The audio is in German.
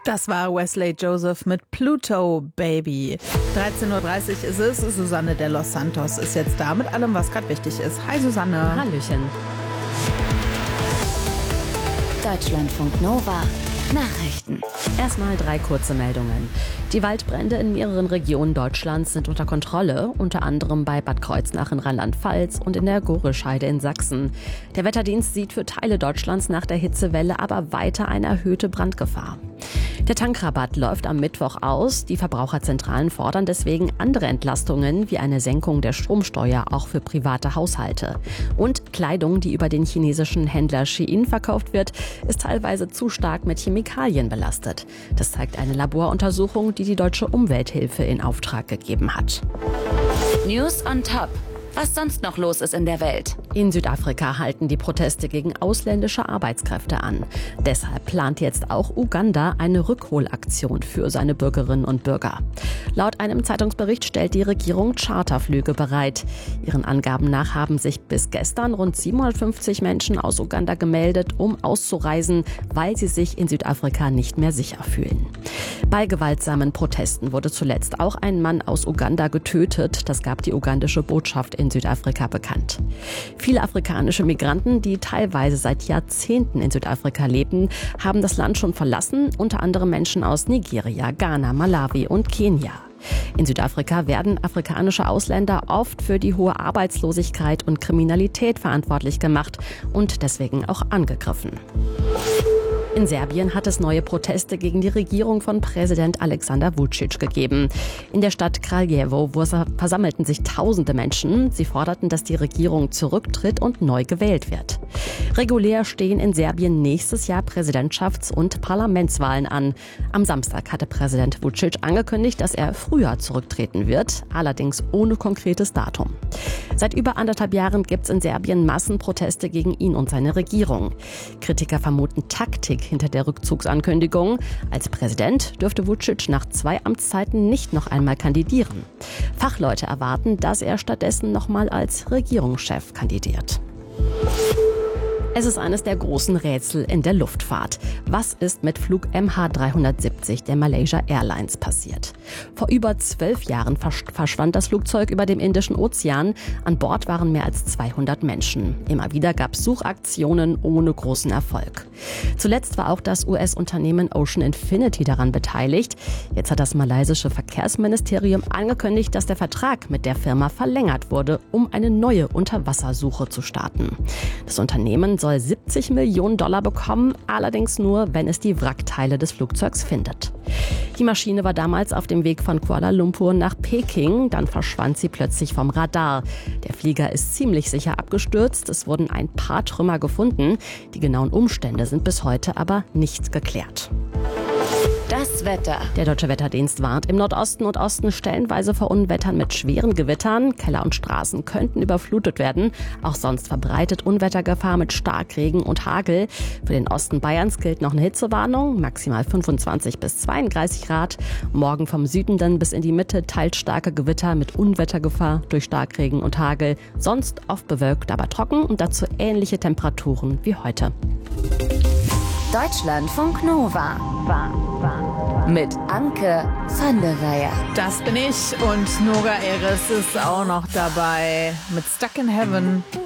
Das war Wesley Joseph mit Pluto Baby. 13:30 Uhr ist es. Susanne de los Santos ist jetzt da mit allem, was gerade wichtig ist. Hi Susanne. Hallöchen. Deutschlandfunk Nova. Nachrichten. Erstmal 3 kurze Meldungen. Die Waldbrände in mehreren Regionen Deutschlands sind unter Kontrolle, unter anderem bei Bad Kreuznach in Rheinland-Pfalz und in der Gorischeide in Sachsen. Der Wetterdienst sieht für Teile Deutschlands nach der Hitzewelle aber weiter eine erhöhte Brandgefahr. Der Tankrabatt läuft am Mittwoch aus. Die Verbraucherzentralen fordern deswegen andere Entlastungen wie eine Senkung der Stromsteuer auch für private Haushalte. Und Kleidung, die über den chinesischen Händler Shein verkauft wird, ist teilweise zu stark mit Chemikalien belastet. Das zeigt eine Laboruntersuchung, die die Deutsche Umwelthilfe in Auftrag gegeben hat. News on Top. Was sonst noch los ist in der Welt. In Südafrika halten die Proteste gegen ausländische Arbeitskräfte an. Deshalb plant jetzt auch Uganda eine Rückholaktion für seine Bürgerinnen und Bürger. Laut einem Zeitungsbericht stellt die Regierung Charterflüge bereit. Ihren Angaben nach haben sich bis gestern rund 750 Menschen aus Uganda gemeldet, um auszureisen, weil sie sich in Südafrika nicht mehr sicher fühlen. Bei gewaltsamen Protesten wurde zuletzt auch ein Mann aus Uganda getötet. Das gab die ugandische Botschaft in Südafrika bekannt. Viele afrikanische Migranten, die teilweise seit Jahrzehnten in Südafrika leben, haben das Land schon verlassen, unter anderem Menschen aus Nigeria, Ghana, Malawi und Kenia. In Südafrika werden afrikanische Ausländer oft für die hohe Arbeitslosigkeit und Kriminalität verantwortlich gemacht und deswegen auch angegriffen. In Serbien hat es neue Proteste gegen die Regierung von Präsident Aleksandar Vučić gegeben. In der Stadt Kraljevo versammelten sich tausende Menschen. Sie forderten, dass die Regierung zurücktritt und neu gewählt wird. Regulär stehen in Serbien nächstes Jahr Präsidentschafts- und Parlamentswahlen an. Am Samstag hatte Präsident Vučić angekündigt, dass er früher zurücktreten wird, allerdings ohne konkretes Datum. Seit über 1,5 Jahren gibt es in Serbien Massenproteste gegen ihn und seine Regierung. Kritiker vermuten Taktik hinter der Rückzugsankündigung. Als Präsident dürfte Vučić nach 2 Amtszeiten nicht noch einmal kandidieren. Fachleute erwarten, dass er stattdessen noch mal als Regierungschef kandidiert. Es ist eines der großen Rätsel in der Luftfahrt. Was ist mit Flug MH370 der Malaysia Airlines passiert? Vor über 12 Jahren verschwand das Flugzeug über dem Indischen Ozean. An Bord waren mehr als 200 Menschen. Immer wieder gab es Suchaktionen ohne großen Erfolg. Zuletzt war auch das US-Unternehmen Ocean Infinity daran beteiligt. Jetzt hat das malaysische Verkehrsministerium angekündigt, dass der Vertrag mit der Firma verlängert wurde, um eine neue Unterwassersuche zu starten. Das Unternehmen soll $70 Millionen bekommen, allerdings nur, wenn es die Wrackteile des Flugzeugs findet. Die Maschine war damals auf dem Weg von Kuala Lumpur nach Peking, dann verschwand sie plötzlich vom Radar. Der Flieger ist ziemlich sicher abgestürzt, es wurden ein paar Trümmer gefunden. Die genauen Umstände sind bis heute aber nicht geklärt. Das Wetter. Der Deutsche Wetterdienst warnt im Nordosten und Osten stellenweise vor Unwettern mit schweren Gewittern. Keller und Straßen könnten überflutet werden. Auch sonst verbreitet Unwettergefahr mit Starkregen und Hagel. Für den Osten Bayerns gilt noch eine Hitzewarnung, maximal 25 bis 32 Grad. Morgen vom Süden dann bis in die Mitte teils starke Gewitter mit Unwettergefahr durch Starkregen und Hagel. Sonst oft bewölkt, aber trocken und dazu ähnliche Temperaturen wie heute. Deutschlandfunk Nova. Mit Anke van der Weyer. Das bin ich und Nora Eris ist auch noch dabei mit Stuck in Heaven.